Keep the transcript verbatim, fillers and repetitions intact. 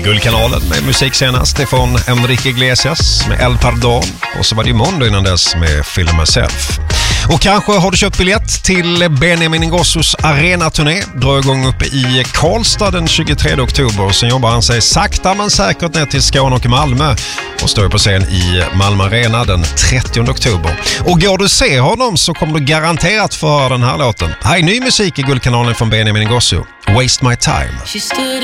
Guldkanalen med musik senast ifrån Enrique Iglesias med El Pardon. Och så var det ju måndag innan dess med Feel Myself. Och kanske har du köpt biljett till Benjamin Ingossos arenaturné. Drar igång uppe i Karlstad den tjugotredje oktober. Sen jobbar han sig sakta men säkert ner till Skåne och Malmö. Och står på scen i Malmö Arena den trettionde oktober. Och går du se honom så kommer du garanterat få höra den här låten. Här är ny musik i Guldkanalen från Benjamin Ingrosso. Waste My Time.